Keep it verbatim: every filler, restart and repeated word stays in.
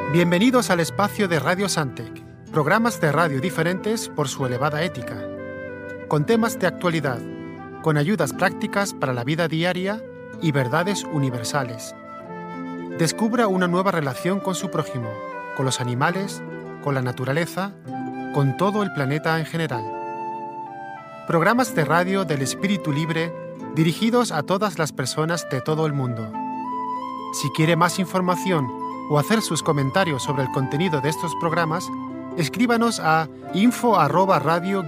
Bienvenidos al espacio de Radio Santec, programas de radio diferentes por su elevada ética, con temas de actualidad, con ayudas prácticas para la vida diaria y verdades universales. Descubra una nueva relación con su prójimo, con los animales, con la naturaleza, con todo el planeta en general. Programas de radio del espíritu libre dirigidos a todas las personas de todo el mundo. Si quiere más información o hacer sus comentarios sobre el contenido de estos programas, escríbanos a info arroba radio